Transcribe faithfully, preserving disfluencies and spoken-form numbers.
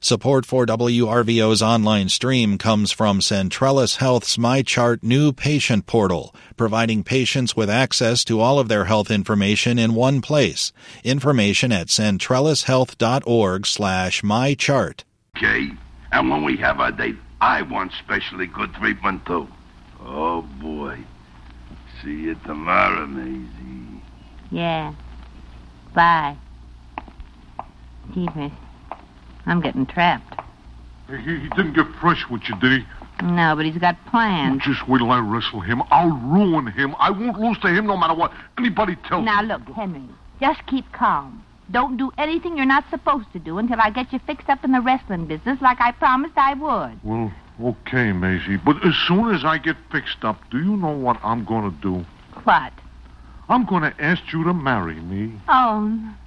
Support for W R V O's online stream comes from Centrellis Health's MyChart new patient portal, providing patients with access to all of their health information in one place. Information at centrellishealth.org slash mychart. Okay, and when we have our date, I want specially good treatment, too. Oh, boy. See you tomorrow, Maisie. Yeah. Bye. Jeepers. I'm getting trapped. He, he didn't get fresh with you, did he? No, but he's got plans. Just wait till I wrestle him. I'll ruin him. I won't lose to him no matter what anybody tells me. Now, look, Henry, just keep calm. Don't do anything you're not supposed to do until I get you fixed up in the wrestling business like I promised I would. Well, okay, Maisie. But as soon as I get fixed up, do you know what I'm going to do? What? I'm going to ask you to marry me. Oh,